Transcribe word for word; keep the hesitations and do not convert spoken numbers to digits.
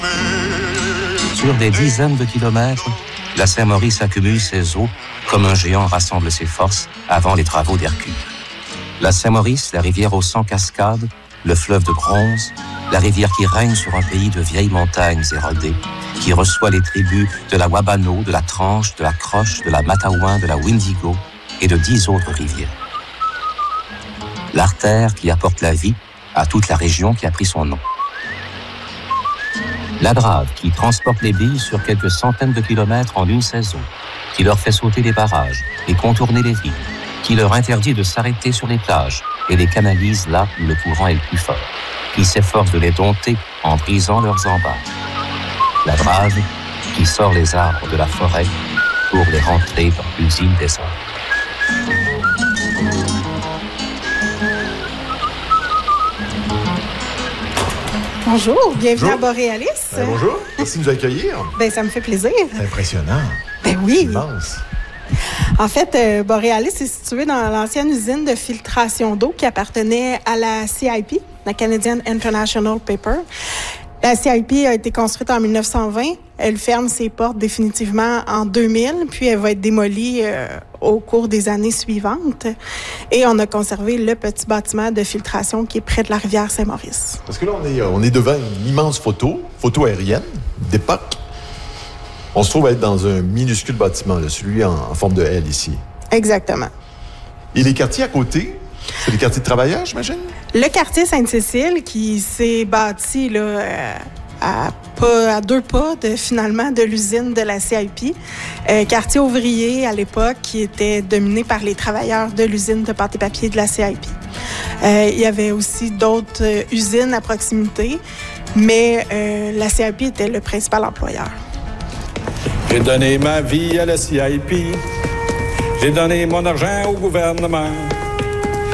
Sur des dizaines de kilomètres, la Saint-Maurice accumule ses eaux comme un géant rassemble ses forces avant les travaux d'Hercule. La Saint-Maurice, la rivière aux cent cascades, le fleuve de bronze, la rivière qui règne sur un pays de vieilles montagnes érodées, qui reçoit les tribus de la Wabano, de la Tranche, de la Croche, de la Matawan, de la Windigo et de dix autres rivières. L'artère qui apporte la vie à toute la région qui a pris son nom. La Drave qui transporte les billes sur quelques centaines de kilomètres en une saison, qui leur fait sauter les barrages et contourner les villes, qui leur interdit de s'arrêter sur les plages et les canalise là où le courant est le plus fort, qui s'efforce de les dompter en brisant leurs embâcles. La Drave qui sort les arbres de la forêt pour les rentrer dans l'usine des arbres. Bonjour, bienvenue bonjour. à Borealis. Ben, bonjour, merci de nous accueillir. Ben, ça me fait plaisir. C'est impressionnant. Ben oui. Immense. En fait, euh, Borealis est situé dans l'ancienne usine de filtration d'eau qui appartenait à la C I P, la Canadian International Paper. La C I P a été construite en mille neuf cent vingt. Elle ferme ses portes définitivement en deux mille, puis elle va être démolie euh, au cours des années suivantes. Et on a conservé le petit bâtiment de filtration qui est près de la rivière Saint-Maurice. Parce que là, on est, on est devant une immense photo, photo aérienne, d'époque. On se trouve à être dans un minuscule bâtiment, là, celui en, en forme de L ici. Exactement. Et les quartiers à côté, c'est des quartiers de travailleurs, j'imagine? Le quartier Sainte-Cécile qui s'est bâti là, euh, à, pas, à deux pas de, finalement de l'usine de la C I P. Euh, quartier ouvrier à l'époque qui était dominé par les travailleurs de l'usine de pâte et papier de la C I P. Euh, il y avait aussi d'autres euh, usines à proximité, mais euh, la C I P était le principal employeur. J'ai donné ma vie à la C I P. J'ai donné mon argent au gouvernement.